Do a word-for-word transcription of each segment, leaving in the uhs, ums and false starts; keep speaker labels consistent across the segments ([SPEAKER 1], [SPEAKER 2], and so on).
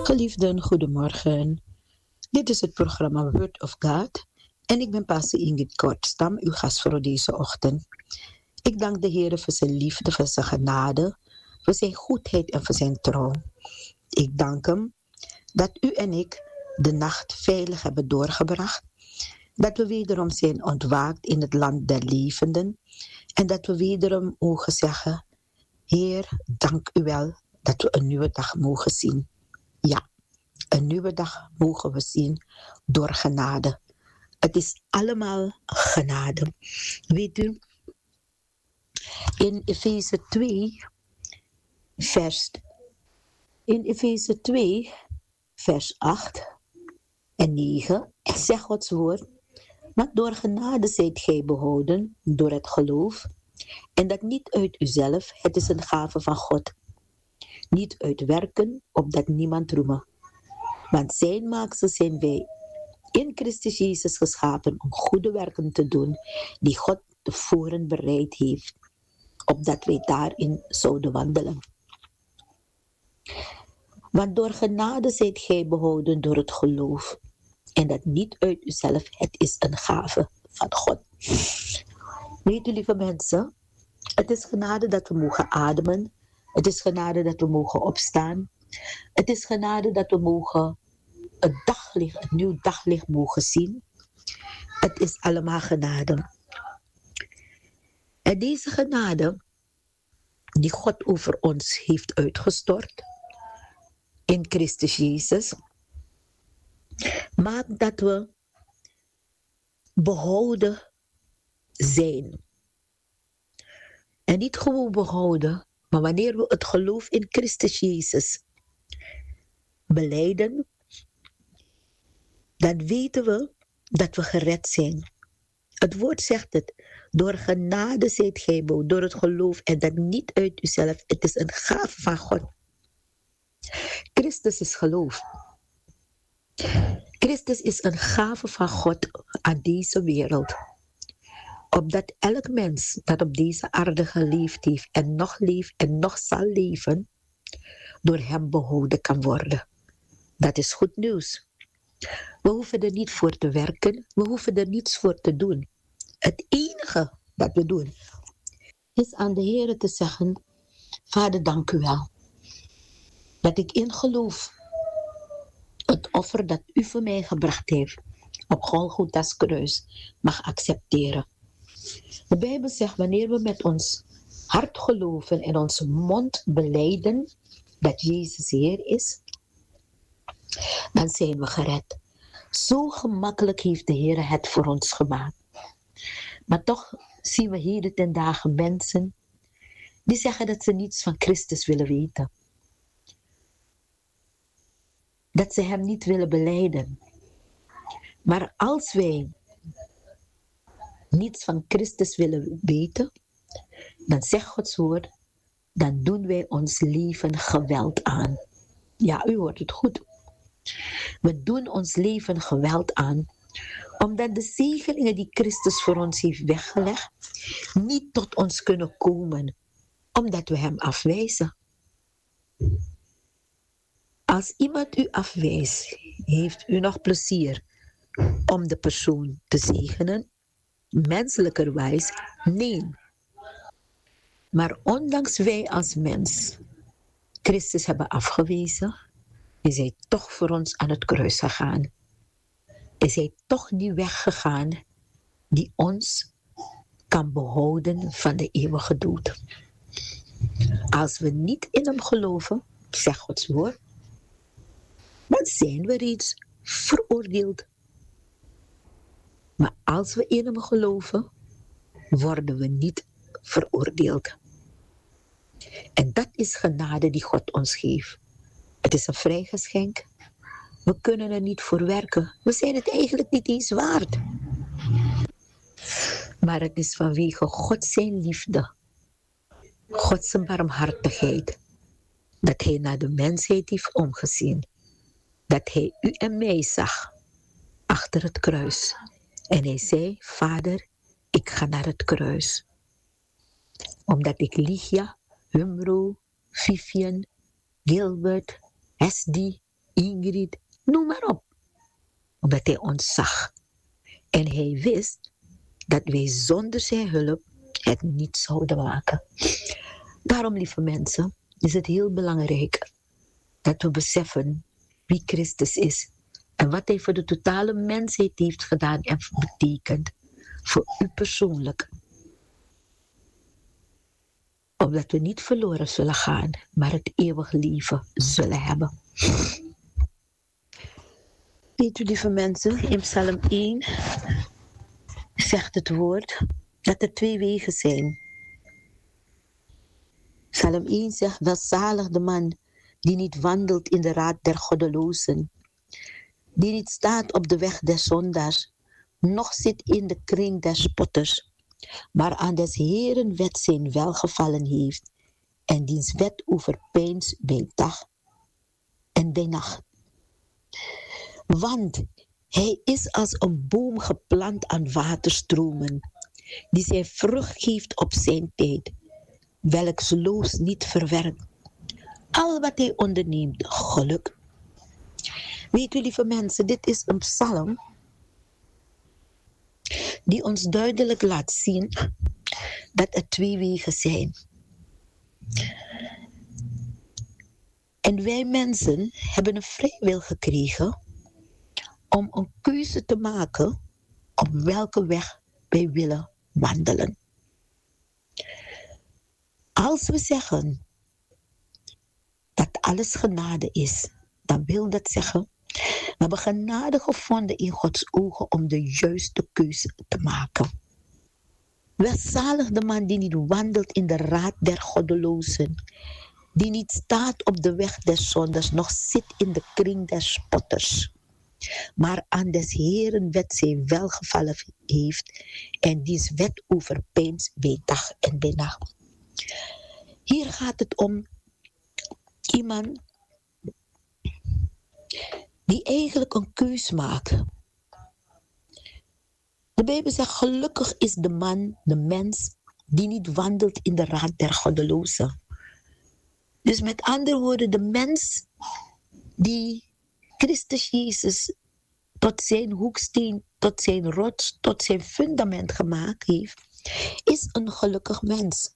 [SPEAKER 1] Geliefden, goedemorgen. Dit is het programma Word of God en ik ben pastor Ingrid Kortstam, uw gast voor deze ochtend. Ik dank de Heer voor zijn liefde, voor zijn genade, voor zijn goedheid en voor zijn trouw. Ik dank hem dat u en ik de nacht veilig hebben doorgebracht, dat we wederom zijn ontwaakt in het land der levenden en dat we wederom mogen zeggen, Heer, dank u wel dat we een nieuwe dag mogen zien. Ja, een nieuwe dag mogen we zien door genade. Het is allemaal genade. Weet u, in Efeze twee, vers, in Efeze twee, vers acht en negen, zegt Gods woord, maar door genade zijt gij behouden door het geloof, en dat niet uit uzelf, het is een gave van God. Niet uit werken, opdat niemand roeme. Want zijn maaksel zijn wij in Christus Jezus geschapen om goede werken te doen, die God tevoren bereid heeft, opdat wij daarin zouden wandelen. Want door genade zijt gij behouden door het geloof, en dat niet uit uzelf, het is een gave van God. Weet u, lieve mensen, het is genade dat we mogen ademen, het is genade dat we mogen opstaan, het is genade dat we mogen het daglicht, het nieuw daglicht mogen zien. Het is allemaal genade. En deze genade die God over ons heeft uitgestort in Christus Jezus, maakt dat we behouden zijn. En niet gewoon behouden, maar wanneer we het geloof in Christus Jezus belijden, dan weten we dat we gered zijn. Het woord zegt het. Door genade zijt gij behouden, door het geloof, en dat niet uit uzelf. Het is een gave van God. Christus is geloof. Christus is een gave van God aan deze wereld. Opdat elk mens dat op deze aarde geleefd heeft en nog leeft en nog zal leven, door hem behouden kan worden. Dat is goed nieuws. We hoeven er niet voor te werken. We hoeven er niets voor te doen. Het enige dat we doen, is aan de Heer te zeggen, Vader, dank u wel. Dat ik in geloof het offer dat u voor mij gebracht heeft op Golgotha's kruis mag accepteren. De Bijbel zegt, wanneer we met ons hart geloven en onze mond belijden dat Jezus Heer is, dan zijn we gered. Zo gemakkelijk heeft de Heer het voor ons gemaakt. Maar toch zien we hier ten dagen mensen die zeggen dat ze niets van Christus willen weten. Dat ze hem niet willen belijden. Maar als wij niets van Christus willen weten, dan zegt Gods woord, dan doen wij ons leven geweld aan. Ja, u hoort het goed. We doen ons leven geweld aan, omdat de zegeningen die Christus voor ons heeft weggelegd, niet tot ons kunnen komen, omdat we hem afwijzen. Als iemand u afwijst, heeft u nog plezier om de persoon te zegenen? Menselijkerwijs, nee. Maar ondanks wij als mens Christus hebben afgewezen, is hij toch voor ons aan het kruis gegaan. Is hij toch die weg gegaan die ons kan behouden van de eeuwige dood. Als we niet in hem geloven, zegt Gods woord, dan zijn we reeds veroordeeld. Maar als we in hem geloven, worden we niet veroordeeld. En dat is genade die God ons geeft. Het is een vrij geschenk. We kunnen er niet voor werken. We zijn het eigenlijk niet eens waard. Maar het is vanwege God zijn liefde, God zijn barmhartigheid, dat hij naar de mensheid heeft omgezien. Dat hij u en mij zag achter het kruis. En hij zei, Vader, ik ga naar het kruis. Omdat ik Ligia, Humro, Vivian, Gilbert, Esdi, Ingrid, noem maar op. Omdat hij ons zag. En hij wist dat wij zonder zijn hulp het niet zouden maken. Daarom, lieve mensen, is het heel belangrijk dat we beseffen wie Christus is en wat hij voor de totale mensheid heeft gedaan en betekent voor u persoonlijk. Opdat we niet verloren zullen gaan, maar het eeuwig leven zullen hebben. Weet u, lieve mensen, in Psalm één zegt het woord dat er twee wegen zijn. Psalm één zegt, welzalig de man die niet wandelt in de raad der goddelozen, die niet staat op de weg des zondaars, noch zit in de kring der spotters, maar aan des Heeren wet zijn welgevallen heeft, en diens wet overpeins bij dag en bij nacht. Want hij is als een boom geplant aan waterstromen, die zijn vrucht geeft op zijn tijd, welks loos niet verwerkt. Al wat hij onderneemt, geluk. Weet u, lieve mensen, dit is een psalm die ons duidelijk laat zien dat er twee wegen zijn. En wij mensen hebben een vrijwil gekregen om een keuze te maken op welke weg wij willen wandelen. Als we zeggen dat alles genade is, dan wil dat zeggen, we hebben genade gevonden in Gods ogen om de juiste keuze te maken. Welzalig de man die niet wandelt in de raad der goddelozen, die niet staat op de weg des zondaars, noch zit in de kring des spotters, maar aan des Heeren wet zij welgevallen heeft, en diens wet overpeins bij dag en bij nacht. Hier gaat het om iemand die eigenlijk een keus maakt. De Bijbel zegt, gelukkig is de man, de mens, die niet wandelt in de raad der goddelozen. Dus met andere woorden, de mens die Christus Jezus tot zijn hoeksteen, tot zijn rots, tot zijn fundament gemaakt heeft, is een gelukkig mens.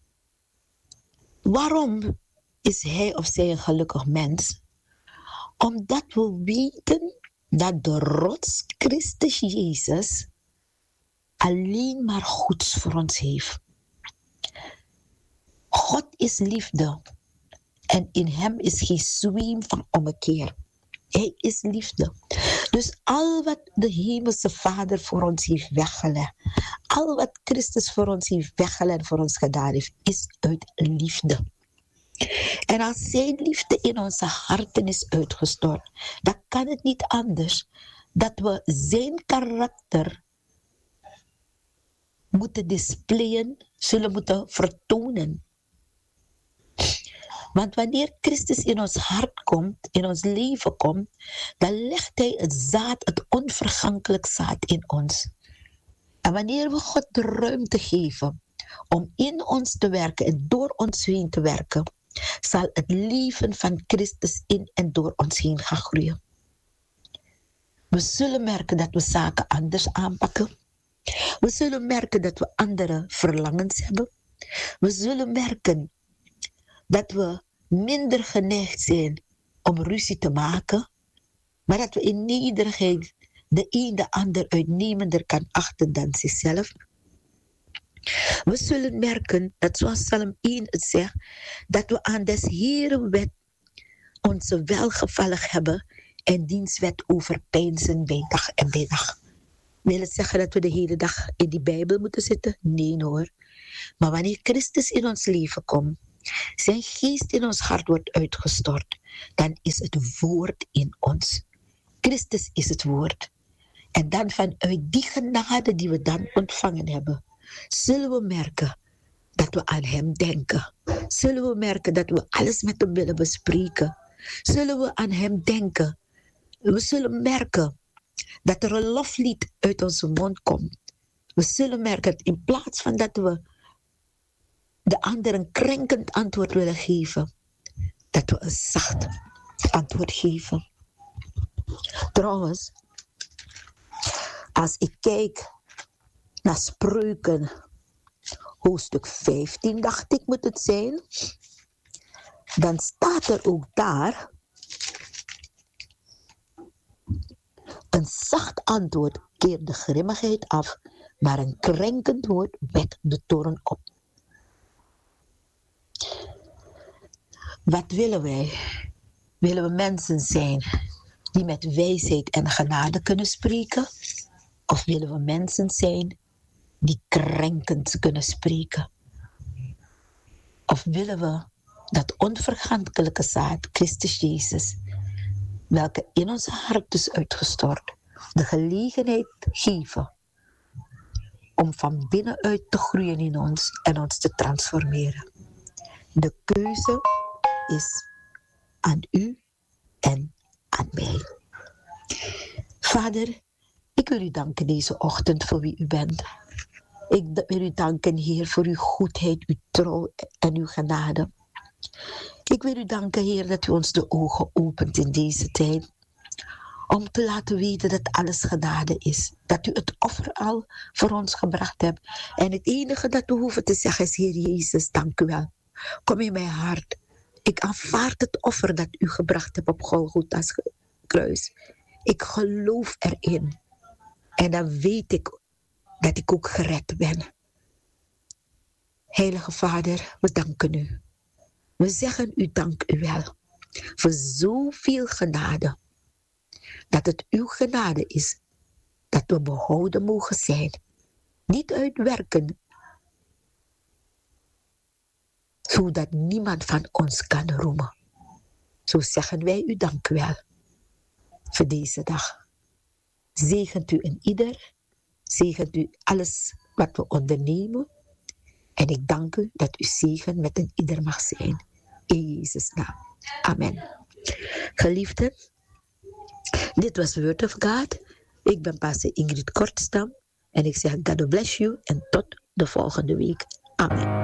[SPEAKER 1] Waarom is hij of zij een gelukkig mens? Omdat we weten dat de rots Christus Jezus alleen maar goeds voor ons heeft. God is liefde en in hem is geen zweem van ommekeer. Hij is liefde. Dus al wat de hemelse Vader voor ons heeft weggelegd, al wat Christus voor ons heeft weggelegd, voor ons gedaan heeft, is uit liefde. En als zijn liefde in onze harten is uitgestort, dan kan het niet anders dat we zijn karakter moeten displayen, zullen moeten vertonen. Want wanneer Christus in ons hart komt, in ons leven komt, dan legt hij het zaad, het onvergankelijk zaad in ons. En wanneer we God de ruimte geven om in ons te werken en door ons heen te werken, zal het leven van Christus in en door ons heen gaan groeien. We zullen merken dat we zaken anders aanpakken. We zullen merken dat we andere verlangens hebben. We zullen merken dat we minder geneigd zijn om ruzie te maken, maar dat we in nederigheid de een de ander uitnemender kan achten dan zichzelf. We zullen merken dat, zoals Psalm één het zegt, dat we aan des Heeren wet onze welgevallig hebben en diens wet overpeinzen bij dag en bij dag. Wil het zeggen dat we de hele dag in die Bijbel moeten zitten? Nee hoor. Maar wanneer Christus in ons leven komt, zijn geest in ons hart wordt uitgestort, dan is het woord in ons. Christus is het woord. En dan vanuit die genade die we dan ontvangen hebben, zullen we merken dat we aan hem denken. Zullen we merken dat we alles met hem willen bespreken. Zullen we aan hem denken. We zullen merken dat er een loflied uit onze mond komt. We zullen merken dat in plaats van dat we de ander een krenkend antwoord willen geven, dat we een zacht antwoord geven. Trouwens, als ik kijk naar Spreuken, hoofdstuk vijftien, dacht ik moet het zijn, dan staat er ook daar: een zacht antwoord keert de grimmigheid af, maar een krenkend woord wekt de toorn op. Wat willen wij? Willen we mensen zijn die met wijsheid en genade kunnen spreken? Of willen we mensen zijn die krenkend kunnen spreken? Of willen we dat onvergankelijke zaad, Christus Jezus, welke in ons hart is uitgestort, de gelegenheid geven om van binnenuit te groeien in ons en ons te transformeren? De keuze is aan u en aan mij. Vader, ik wil u danken deze ochtend voor wie u bent. Ik wil u danken, Heer, voor uw goedheid, uw trouw en uw genade. Ik wil u danken, Heer, dat u ons de ogen opent in deze tijd. Om te laten weten dat alles genade is. Dat u het offer al voor ons gebracht hebt. En het enige dat we hoeven te zeggen is: Heer Jezus, dank u wel. Kom in mijn hart. Ik aanvaard het offer dat u gebracht hebt op Golgotha's kruis. Ik geloof erin. En dan weet ik dat ik ook gered ben. Heilige Vader, we danken u. We zeggen u dank u wel. Voor zoveel genade. Dat het uw genade is. Dat we behouden mogen zijn. Niet uit werken. Zodat niemand van ons kan roemen. Zo zeggen wij u dank wel. Voor deze dag. Zegent u in ieder. Zegent u alles wat we ondernemen. En ik dank u dat u zegen met een ieder mag zijn. In Jezus' naam. Amen. Geliefden, dit was Word of God. Ik ben pastor Ingrid Kortstam. En ik zeg God bless you en tot de volgende week. Amen.